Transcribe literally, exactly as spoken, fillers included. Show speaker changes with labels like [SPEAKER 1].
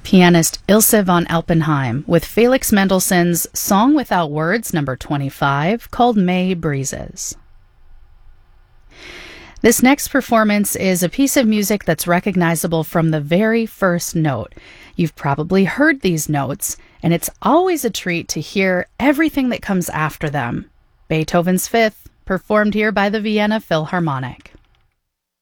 [SPEAKER 1] Pianist Ilse von Alpenheim with Felix Mendelssohn's Song Without Words, number twenty-five, called May Breezes. This next performance is a piece of music that's recognizable from the very first note. You've probably heard these notes, and it's always a treat to hear everything that comes after them. Beethoven's Fifth, performed here by the Vienna Philharmonic.